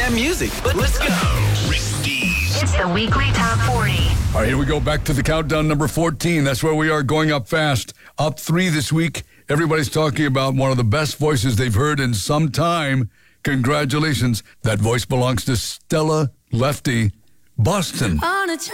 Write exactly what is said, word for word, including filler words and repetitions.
damn music. But let's go. Rick Dees. It's the weekly top forty. All right, here we go. Back to the countdown, number fourteen. That's where we are, going up fast. Up three this week. Everybody's talking about one of the best voices they've heard in some time. Congratulations. That voice belongs to Stella Lefty, Boston. On a